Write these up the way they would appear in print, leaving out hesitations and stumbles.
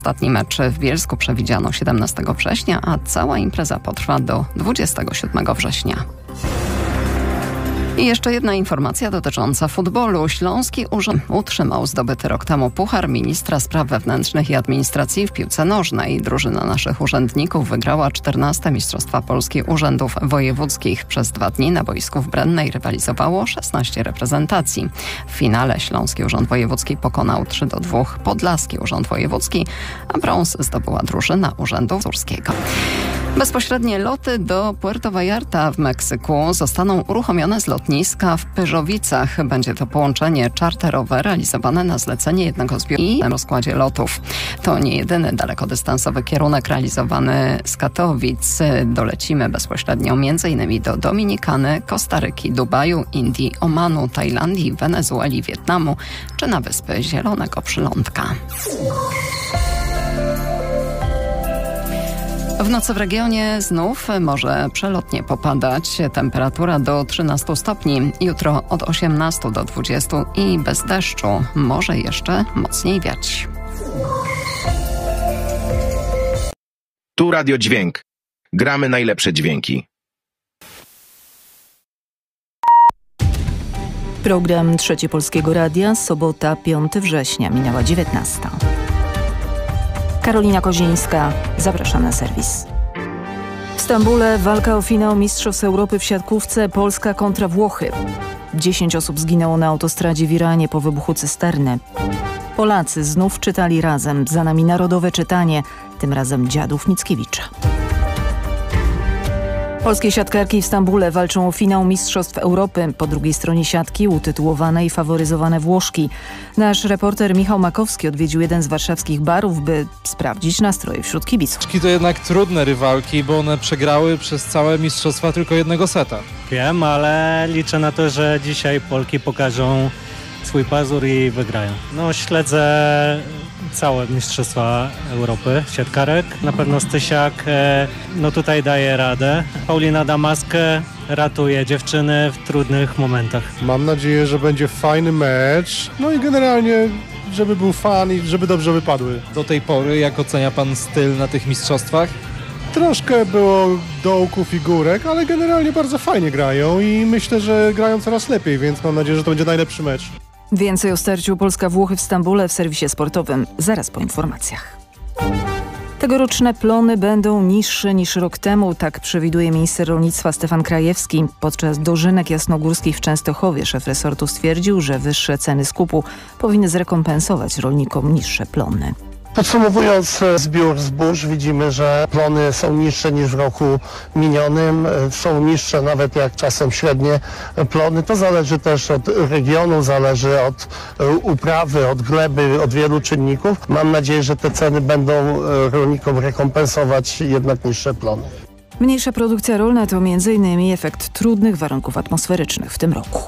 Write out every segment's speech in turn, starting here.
Ostatni mecz w Bielsku przewidziano 17 września, a cała impreza potrwa do 27 września. I jeszcze jedna informacja dotycząca futbolu. Śląski Urząd utrzymał zdobyty rok temu puchar ministra spraw wewnętrznych i administracji w piłce nożnej. Drużyna naszych urzędników wygrała 14. Mistrzostwa Polski Urzędów Wojewódzkich. Przez 2 dni na boisku w Brennej rywalizowało 16 reprezentacji. W finale Śląski Urząd Wojewódzki pokonał 3-2 Podlaski Urząd Wojewódzki, a brąz zdobyła drużyna Urzędu Mazurskiego. Bezpośrednie loty do Puerto Vallarta w Meksyku zostaną uruchomione z lotniska w Pyrzowicach. Będzie to połączenie czarterowe realizowane na zlecenie jednego z biur i na rozkładzie lotów. To nie jedyny dalekodystansowy kierunek realizowany z Katowic. Dolecimy bezpośrednio m.in. do Dominikany, Kostaryki, Dubaju, Indii, Omanu, Tajlandii, Wenezueli, Wietnamu czy na Wyspy Zielonego Przylądka. W nocy w regionie znów może przelotnie popadać. Temperatura do 13 stopni. Jutro od 18 do 20 i bez deszczu. Może jeszcze mocniej wiać. Tu Radio Dźwięk. Gramy najlepsze dźwięki. Program Trzeci Polskiego Radia, sobota 5 września, minęła 19. Karolina Kozińska, zapraszam na serwis. W Stambule walka o finał Mistrzostw Europy w siatkówce Polska kontra Włochy. 10 osób zginęło na autostradzie w Iranie po wybuchu cysterny. Polacy znów czytali razem, za nami narodowe czytanie, tym razem Dziadów Mickiewicza. Polskie siatkarki w Stambule walczą o finał Mistrzostw Europy. Po drugiej stronie siatki utytułowane i faworyzowane Włoszki. Nasz reporter Michał Makowski odwiedził jeden z warszawskich barów, by sprawdzić nastroje wśród kibiców. To jednak trudne rywalki, bo one przegrały przez całe mistrzostwa tylko jednego seta. Wiem, ale liczę na to, że dzisiaj Polki pokażą swój pazur i wygrają. Śledzę całe Mistrzostwa Europy siatkarek. Na pewno Stysiak tutaj daje radę. Paulina Damaskę ratuje dziewczyny w trudnych momentach. Mam nadzieję, że będzie fajny mecz. I generalnie, żeby był fan i żeby dobrze wypadły. Do tej pory, jak ocenia pan styl na tych mistrzostwach? Troszkę było dołków i górek, ale generalnie bardzo fajnie grają i myślę, że grają coraz lepiej, więc mam nadzieję, że to będzie najlepszy mecz. Więcej o starciu Polska-Włochy w Stambule w serwisie sportowym zaraz po informacjach. Tegoroczne plony będą niższe niż rok temu, tak przewiduje minister rolnictwa Stefan Krajewski. Podczas dożynek jasnogórskich w Częstochowie szef resortu stwierdził, że wyższe ceny skupu powinny zrekompensować rolnikom niższe plony. Podsumowując zbiór zbóż, widzimy, że plony są niższe niż w roku minionym, są niższe nawet jak czasem średnie plony. To zależy też od regionu, zależy od uprawy, od gleby, od wielu czynników. Mam nadzieję, że te ceny będą rolnikom rekompensować jednak niższe plony. Mniejsza produkcja rolna to m.in. efekt trudnych warunków atmosferycznych w tym roku.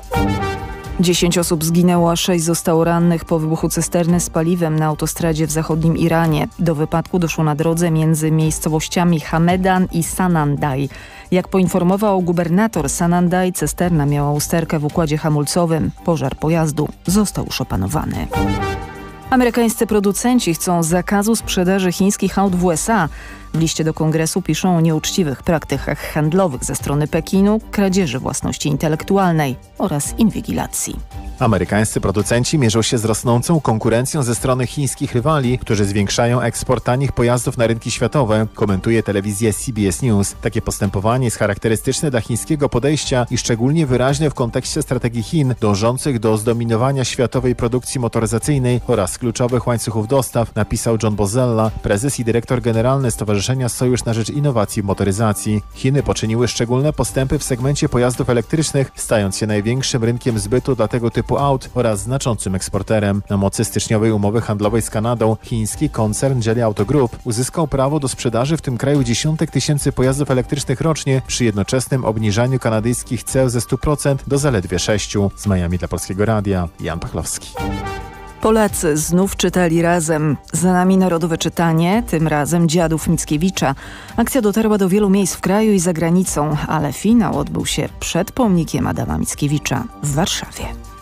10 osób zginęło, a 6 zostało rannych po wybuchu cysterny z paliwem na autostradzie w zachodnim Iranie. Do wypadku doszło na drodze między miejscowościami Hamedan i Sanandaj. Jak poinformował gubernator Sanandaj, cysterna miała usterkę w układzie hamulcowym. Pożar pojazdu został już opanowany. Amerykańscy producenci chcą zakazu sprzedaży chińskich aut w USA. W liście do Kongresu piszą o nieuczciwych praktykach handlowych ze strony Pekinu, kradzieży własności intelektualnej oraz inwigilacji. Amerykańscy producenci mierzą się z rosnącą konkurencją ze strony chińskich rywali, którzy zwiększają eksport tanich pojazdów na rynki światowe, komentuje telewizja CBS News. Takie postępowanie jest charakterystyczne dla chińskiego podejścia i szczególnie wyraźne w kontekście strategii Chin dążących do zdominowania światowej produkcji motoryzacyjnej oraz kluczowych łańcuchów dostaw, napisał John Bozella, prezes i dyrektor generalny Stowarzyszenia Sojusz na rzecz Innowacji w Motoryzacji. Chiny poczyniły szczególne postępy w segmencie pojazdów elektrycznych, stając się największym rynkiem zbytu dla tego typu aut oraz znaczącym eksporterem. Na mocy styczniowej umowy handlowej z Kanadą chiński koncern Geely Auto Group uzyskał prawo do sprzedaży w tym kraju dziesiątek tysięcy pojazdów elektrycznych rocznie przy jednoczesnym obniżaniu kanadyjskich ceł ze 100% do zaledwie 6%. Z Miami dla Polskiego Radia, Jan Pachlowski. Polacy znów czytali razem. Za nami narodowe czytanie, tym razem Dziadów Mickiewicza. Akcja dotarła do wielu miejsc w kraju i za granicą, ale finał odbył się przed pomnikiem Adama Mickiewicza w Warszawie.